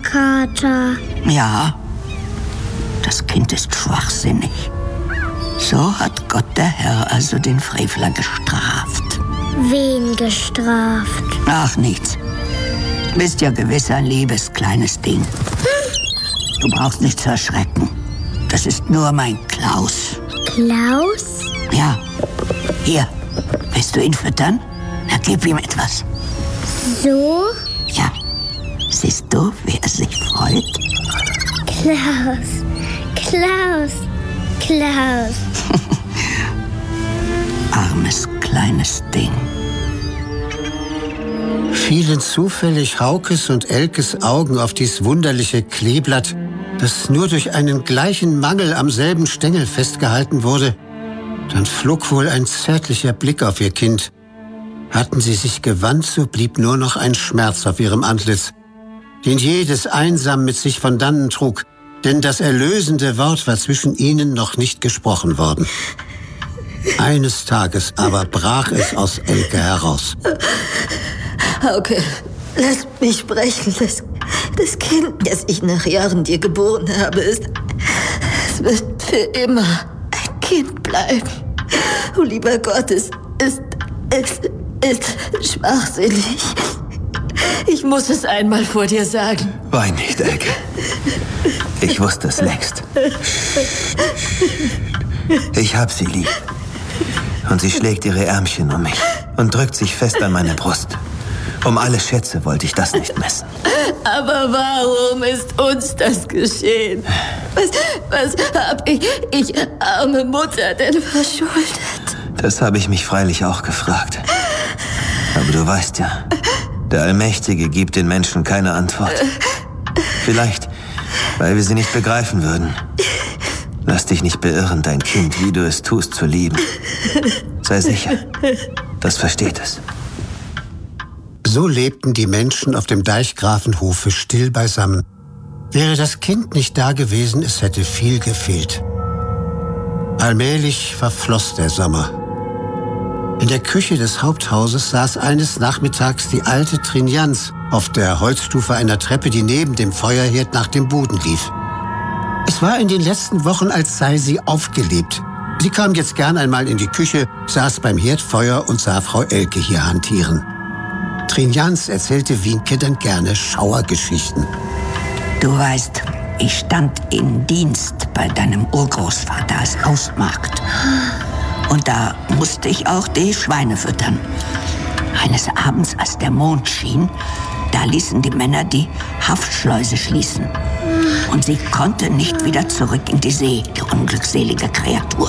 Kater. Ja, das Kind ist schwachsinnig. So hat Gott der Herr also den Frevler gestraft. Wen gestraft? Ach, nichts. Bist ja gewiss ein liebes kleines Ding. Du brauchst nicht zu erschrecken. Das ist nur mein Klaus. Klaus? Ja. Hier, willst du ihn füttern? Na, gib ihm etwas. So? Ja. Siehst du, wie er sich freut? Klaus, Klaus, Klaus. Armes kleines Ding. Fielen zufällig Haukes und Elkes Augen auf dies wunderliche Kleeblatt, das nur durch einen gleichen Mangel am selben Stängel festgehalten wurde, dann flog wohl ein zärtlicher Blick auf ihr Kind. Hatten sie sich gewandt, so blieb nur noch ein Schmerz auf ihrem Antlitz, den jedes einsam mit sich von dannen trug, denn das erlösende Wort war zwischen ihnen noch nicht gesprochen worden. Eines Tages aber brach es aus Elke heraus. Hauke, lass mich sprechen. Das Kind, das ich nach Jahren dir geboren habe, es wird für immer ein Kind bleiben. Oh, lieber Gott, es ist schwachsinnig. Ich muss es einmal vor dir sagen. Wein nicht, Elke. Ich wusste es längst. Ich hab sie lieb. Und sie schlägt ihre Ärmchen um mich und drückt sich fest an meine Brust. Um alle Schätze wollte ich das nicht messen. Aber warum ist uns das geschehen? Was hab ich arme Mutter, denn verschuldet? Das habe ich mich freilich auch gefragt. Aber du weißt ja, der Allmächtige gibt den Menschen keine Antwort. Vielleicht, weil wir sie nicht begreifen würden. Lass dich nicht beirren, dein Kind, wie du es tust, zu lieben. Sei sicher, das versteht es. So lebten die Menschen auf dem Deichgrafenhofe still beisammen. Wäre das Kind nicht da gewesen, es hätte viel gefehlt. Allmählich verfloss der Sommer. In der Küche des Haupthauses saß eines Nachmittags die alte Trinjans auf der Holzstufe einer Treppe, die neben dem Feuerherd nach dem Boden lief. Es war in den letzten Wochen, als sei sie aufgelebt. Sie kam jetzt gern einmal in die Küche, saß beim Herdfeuer und sah Frau Elke hier hantieren. Trinjans erzählte Wienke dann gerne Schauergeschichten. Du weißt, ich stand in Dienst bei deinem Urgroßvater als Hausmagd. Und da musste ich auch die Schweine füttern. Eines Abends, als der Mond schien, da ließen die Männer die Haftschleuse schließen. Und sie konnte nicht wieder zurück in die See, die unglückselige Kreatur.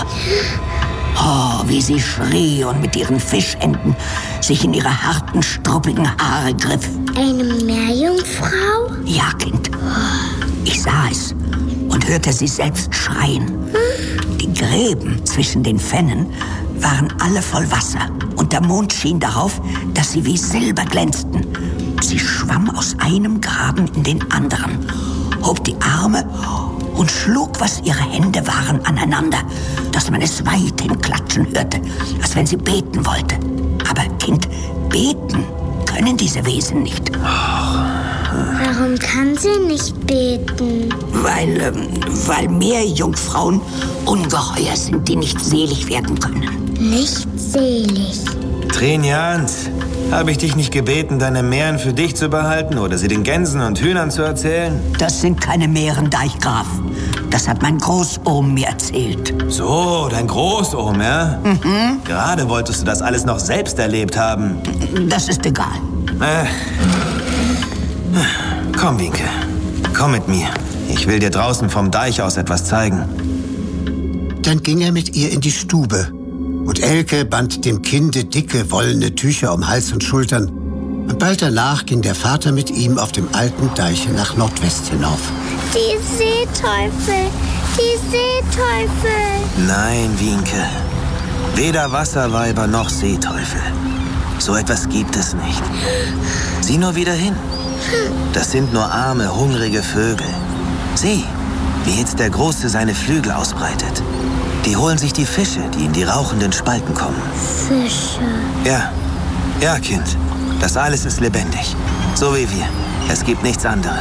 Oh, wie sie schrie und mit ihren Fischenden sich in ihre harten, struppigen Haare griff. Eine Meerjungfrau? Ja, Kind. Ich sah es und hörte sie selbst schreien. Die Gräben zwischen den Fennen waren alle voll Wasser. Und der Mond schien darauf, dass sie wie Silber glänzten. Sie schwamm aus einem Graben in den anderen, hob die Arme und schlug, was ihre Hände waren, aneinander, dass man es weithin klatschen hörte, als wenn sie beten wollte. Aber, Kind, beten können diese Wesen nicht. Warum kann sie nicht beten? Weil Meerjungfrauen Ungeheuer sind, die nicht selig werden können. Nicht selig. Trinjans, habe ich dich nicht gebeten, deine Mähren für dich zu behalten oder sie den Gänsen und Hühnern zu erzählen? Das sind keine Mähren, Deichgraf. Das hat mein Großohm mir erzählt. So, dein Großohm, ja? Mhm. Gerade wolltest du das alles noch selbst erlebt haben. Das ist egal. Komm, Wienke. Komm mit mir. Ich will dir draußen vom Deich aus etwas zeigen. Dann ging er mit ihr in die Stube. Und Elke band dem Kinde dicke, wollene Tücher um Hals und Schultern. Und bald danach ging der Vater mit ihm auf dem alten Deiche nach Nordwest hinauf. Die Seeteufel! Die Seeteufel! Nein, Wienke. Weder Wasserweiber noch Seeteufel. So etwas gibt es nicht. Sieh nur wieder hin. Das sind nur arme, hungrige Vögel. Sieh, wie jetzt der Große seine Flügel ausbreitet. Die holen sich die Fische, die in die rauchenden Spalten kommen. Fische. Ja, Kind. Das alles ist lebendig. So wie wir. Es gibt nichts anderes.